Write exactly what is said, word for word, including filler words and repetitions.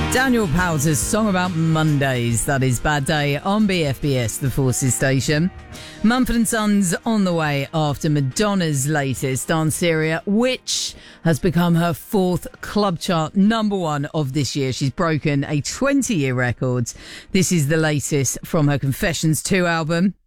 Daniel Powter's song about Mondays, that is Bad Day, on B F B S, the Forces station. Mumford and Sons on the way after Madonna's latest, Danceria, which has become her fourth club chart number one of this year. She's broken a twenty-year record. This is the latest from her Confessions two album.